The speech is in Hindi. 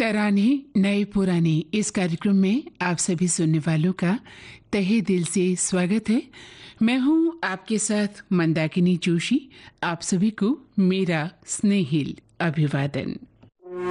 तराने नए पुराने इस कार्यक्रम में आप सभी सुनने वालों का तहे दिल से स्वागत है। मैं हूं आपके साथ मंदाकिनी जोशी। आप सभी को मेरा स्नेहिल अभिवादन।